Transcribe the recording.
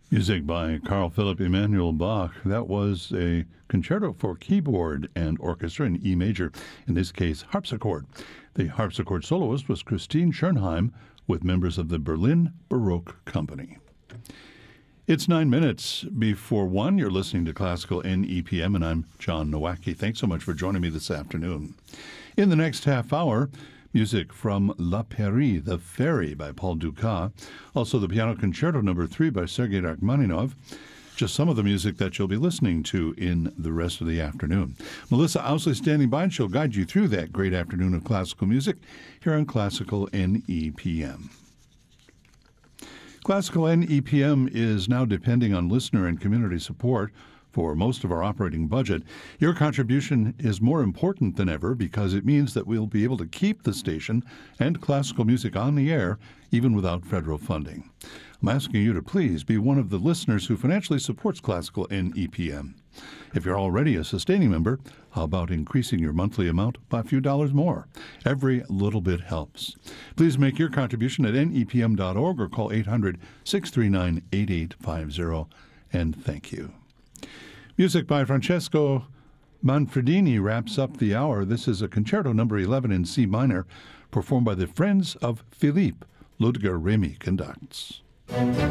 Music by Carl Philipp Emanuel Bach. That was a concerto for keyboard and orchestra in E major, in this case harpsichord. The harpsichord soloist was Christine Schönheim with members of the Berlin Baroque Company. It's 9 minutes before 1. You're listening to Classical NEPM, and I'm John Nowacki. Thanks so much for joining me this afternoon. In the next half hour, music from La Pairie, The Fairy by Paul Dukas. Also, the Piano Concerto No. 3 by Sergei Rachmaninoff. Just some of the music that you'll be listening to in the rest of the afternoon. Melissa Ousley standing by, and she'll guide you through that great afternoon of classical music here on Classical NEPM. Classical NEPM is now depending on listener and community support for most of our operating budget. Your contribution is more important than ever because it means that we'll be able to keep the station and classical music on the air even without federal funding. I'm asking you to please be one of the listeners who financially supports Classical NEPM. If you're already a sustaining member, how about increasing your monthly amount by a few dollars more? Every little bit helps. Please make your contribution at nepm.org or call 800-639-8850, and thank you. Music by Francesco Manfredini wraps up the hour. This is a Concerto No. 11 in C minor, performed by the Friends of Philippe. Ludger Remy conducts.